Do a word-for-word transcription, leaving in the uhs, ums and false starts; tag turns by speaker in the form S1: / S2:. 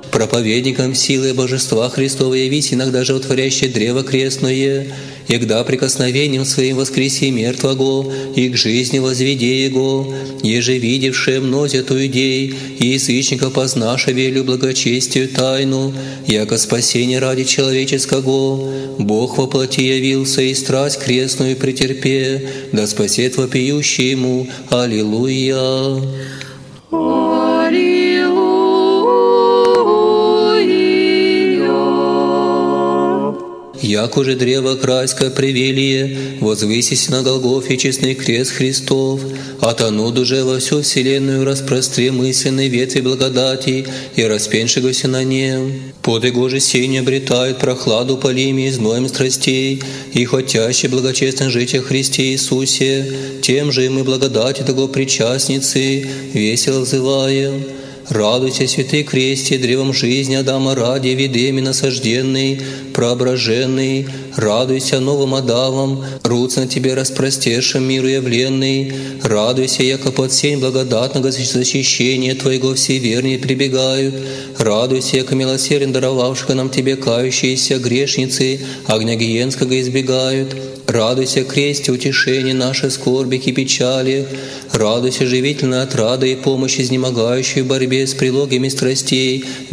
S1: проповедником силы божества Христова явись иногда животворящее древо крестное, егда прикосновением своим воскреси мертвого и к жизни возведи его, еже видевшее мнозятую идей и язычников познаше велю благочестию тайну, яко спасение ради человеческого, Бог воплоти явился и страсть крестную претерпе, да спасет вопиющий ему. Аллилуйя! Яко же древо крайское привелие, возвысись на Голгофе честный крест Христов, от оnud уже во всю вселенную распростре мысленной ветви благодати и распеншегося на нем. Под его же сень обретают прохладу полими и зноем страстей, и хотяще благочестно жить о Христе Иисусе, тем же и мы благодати того причастницы, весело взываем. Радуйся, святый кресте, древом жизни Адама ради, видами насажденный, проображенный. Радуйся новым Адамом, руц на тебе распростершим миру явленный. Радуйся, яко под сень благодатного защищения Твоего все верные прибегают. Радуйся, яко милосерден даровавшего нам Тебе кающиеся грешницы, огня гиенского избегают. Радуйся, кресте, утешение нашей скорби и печали. Радуйся, живительная отрада и помощь изнемогающей в борьбе с прилогами страстей,